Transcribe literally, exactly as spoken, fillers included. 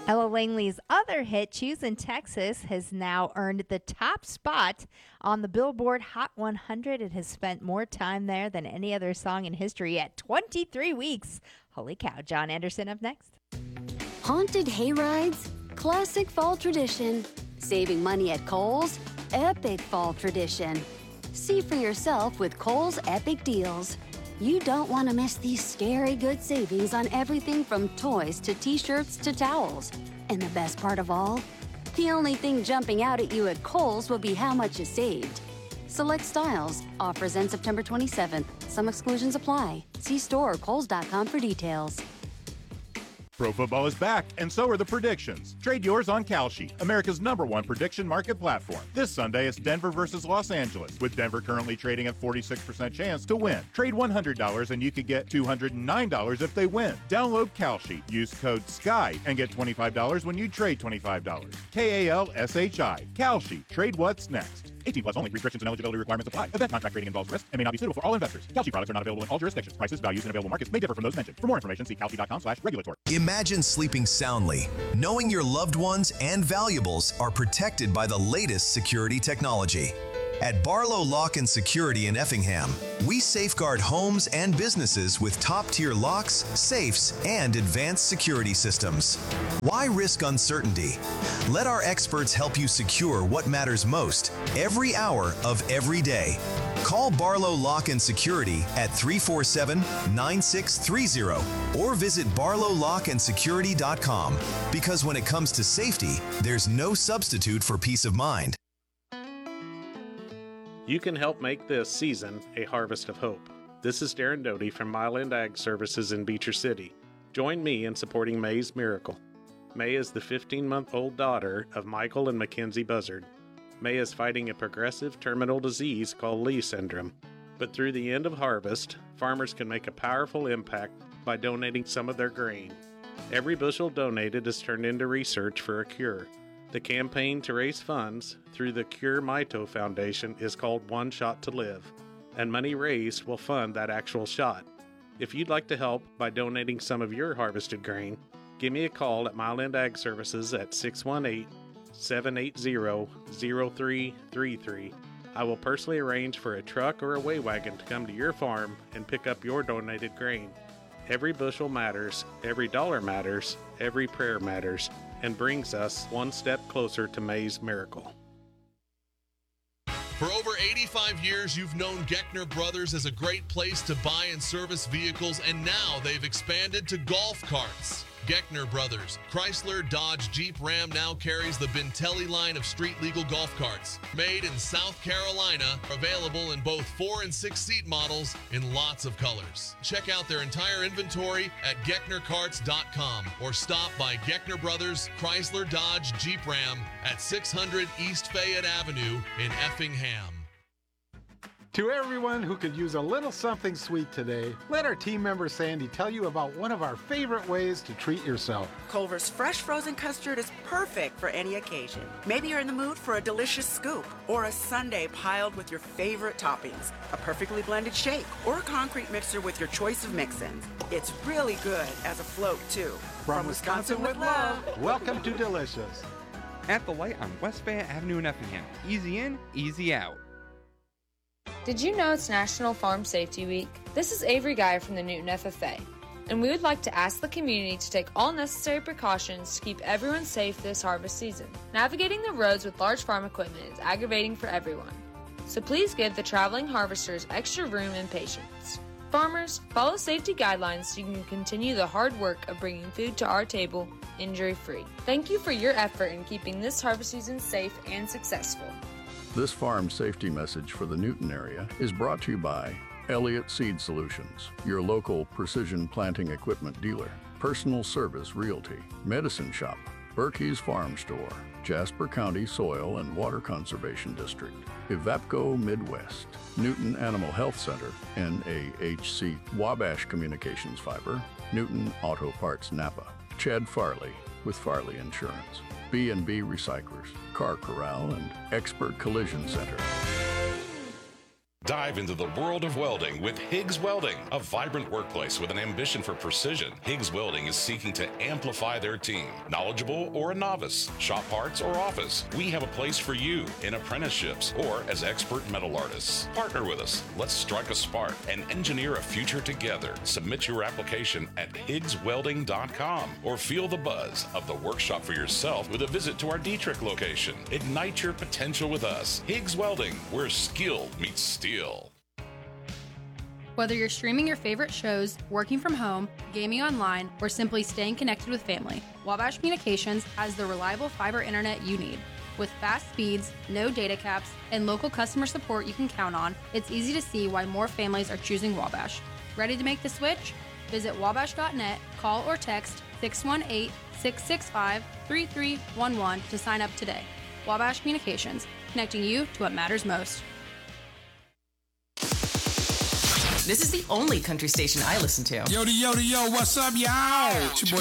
Ella Langley's other hit, Choosing Texas, has now earned the top spot on the Billboard Hot one hundred. It has spent more time there than any other song in history at twenty-three weeks. Holy cow. John Anderson up next. Haunted hayrides, classic fall tradition. Saving money at Kohl's, epic fall tradition. See for yourself with Kohl's Epic Deals. You don't want to miss these scary good savings on everything from toys to t-shirts to towels. And the best part of all? The only thing jumping out at you at Kohl's will be how much you saved. Select styles. Offers end September twenty-seventh. Some exclusions apply. See store or kohls dot com for details. Pro football is back, and so are the predictions. Trade yours on Kalshi, America's number one prediction market platform. This Sunday, it's Denver versus Los Angeles, with Denver currently trading at forty-six percent chance to win. Trade one hundred dollars and you could get two hundred nine dollars if they win. Download Kalshi, use code SKY, and get twenty-five dollars when you trade twenty-five dollars. K A L S H I. Kalshi. Trade what's next. eighteen plus only. Restrictions and eligibility requirements apply. Event contract trading involves risk and may not be suitable for all investors. Kalshi products are not available in all jurisdictions. Prices, values, and available markets may differ from those mentioned. For more information, see kalshi dot com slash regulatory. Imagine sleeping soundly, knowing your loved ones and valuables are protected by the latest security technology. At Barlow Lock and Security in Effingham, we safeguard homes and businesses with top-tier locks, safes, and advanced security systems. Why risk uncertainty? Let our experts help you secure what matters most every hour of every day. Call Barlow Lock and Security at three four seven, nine six three zero or visit barlow lock and security dot com, because when it comes to safety, there's no substitute for peace of mind. You can help make this season a harvest of hope. This is Darren Doty from Myland Ag Services in Beecher City. Join me in supporting May's Miracle. May is the fifteen-month-old daughter of Michael and Mackenzie Buzzard. May is fighting a progressive terminal disease called Lee syndrome. But through the end of harvest, farmers can make a powerful impact by donating some of their grain. Every bushel donated is turned into research for a cure. The campaign to raise funds through the Cure Mito Foundation is called One Shot to Live, and money raised will fund that actual shot. If you'd like to help by donating some of your harvested grain, give me a call at Myland Ag Services at six one eight, seven eight zero, zero three three three. I will personally arrange for a truck or a weigh wagon to come to your farm and pick up your donated grain. Every bushel matters, every dollar matters, every prayer matters, and brings us one step closer to May's Miracle. For over eighty-five years, you've known Geckner Brothers as a great place to buy and service vehicles, and now they've expanded to golf carts. Geckner Brothers, Chrysler, Dodge, Jeep, Ram now carries the Bintelli line of street-legal golf carts. Made in South Carolina, available in both four and six seat models in lots of colors. Check out their entire inventory at geckner carts dot com or stop by Geckner Brothers, Chrysler, Dodge, Jeep, Ram at six hundred East Fayette Avenue in Effingham. To everyone who could use a little something sweet today, let our team member Sandy tell you about one of our favorite ways to treat yourself. Culver's fresh frozen custard is perfect for any occasion. Maybe you're in the mood for a delicious scoop or a sundae piled with your favorite toppings, a perfectly blended shake, or a concrete mixer with your choice of mix-ins. It's really good as a float, too. From, From Wisconsin, Wisconsin with love, welcome to Delicious. At the light on West Fayette Avenue in Effingham. Easy in, easy out. Did you know it's National Farm Safety Week? This is Avery Guy from the Newton F F A, and we would like to ask the community to take all necessary precautions to keep everyone safe this harvest season. Navigating the roads with large farm equipment is aggravating for everyone, so please give the traveling harvesters extra room and patience. Farmers, follow safety guidelines so you can continue the hard work of bringing food to our table injury-free. Thank you for your effort in keeping this harvest season safe and successful. This farm safety message for the Newton area is brought to you by Elliott Seed Solutions, your local precision planting equipment dealer, Personal Service Realty, Medicine Shop, Berkey's Farm Store, Jasper County Soil and Water Conservation District, Evapco Midwest, Newton Animal Health Center, N A H C Wabash Communications Fiber, Newton Auto Parts Napa, Chad Farley with Farley Insurance, B and B Recyclers, Car Corral, and Expert Collision Center. Dive into the world of welding with Higgs Welding, a vibrant workplace with an ambition for precision. Higgs Welding is seeking to amplify their team. Knowledgeable or a novice, shop parts or office, we have a place for you in apprenticeships or as expert metal artists. Partner with us. Let's strike a spark and engineer a future together. Submit your application at higgs welding dot com or feel the buzz of the workshop for yourself with a visit to our Dietrich location. Ignite your potential with us. Higgs Welding, where skill meets steel. Whether you're streaming your favorite shows, working from home, gaming online, or simply staying connected with family, Wabash Communications has the reliable fiber internet you need. With fast speeds, no data caps, and local customer support you can count on, it's easy to see why more families are choosing Wabash. Ready to make the switch? Visit wabash dot net, call or text six one eight, six six five, three three one one to sign up today. Wabash Communications, connecting you to what matters most. This is the only country station I listen to. Yo, yo, yo, what's up, y'all? It's your boy